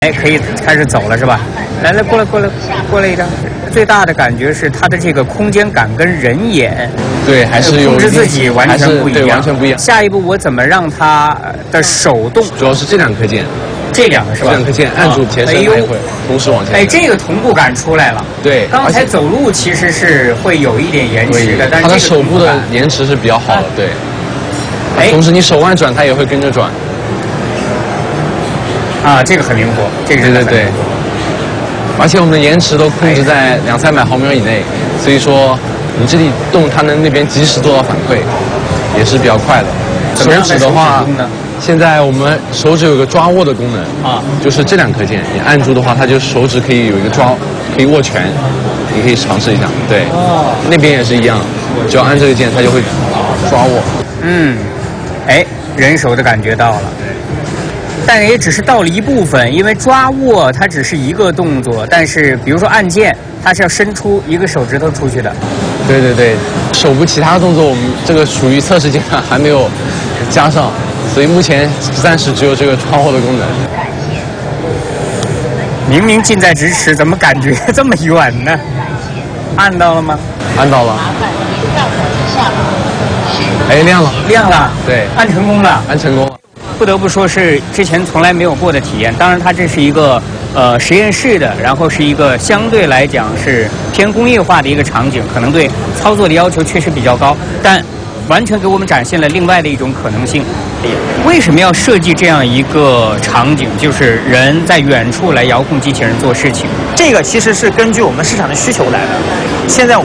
哎，可以开始走了是吧？来，过来一张。最大的感觉是它的这个空间感跟人眼， 对，还是有控制自己完全不一样， 对，完全不一样。 下一步我怎么让它的手动？ 主要是这两颗键， 这两个是吧？ 这两颗键按住前身来回，同时往前。 哎，这个同步感出来了。 对， 刚才走路其实是会有一点延迟的，但是它的手部的延迟是比较好的，对。同时你手腕转，它也会跟着转。 啊，这个很灵活，这个真的很灵活。 而且我们的延迟都控制在200-300毫秒以内，所以说你这里动，它能那边及时做到反馈，也是比较快的。手指的话，现在我们手指有个抓握的功能啊，就是这两颗键，你按住的话，它就手指可以有一个抓，可以握拳，你可以尝试一下。对，那边也是一样，只要按这个键，它就会抓握。 嗯，哎，人手的感觉到了。但也只是到了一部分，因为抓握它只是一个动作，但是比如说按键，它是要伸出一个手指头出去的。 对对对，手部其他动作我们这个属于测试阶段还没有加上，所以目前暂时只有这个抓握的功能。 明明近在咫尺，怎么感觉这么远呢？按到了吗？ 按到了。哎，亮了。 亮了。 对， 按成功了。 按成功了。 不得不说是之前从来没有过的体验。当然，它这是一个实验室的，然后是一个相对来讲是偏工业化的一个场景，可能对操作的要求确实比较高，但完全给我们展现了另外的一种可能性。为什么要设计这样一个场景？就是人在远处来遥控机器人做事情。 这个其实是根据我们市场的需求来的。现在我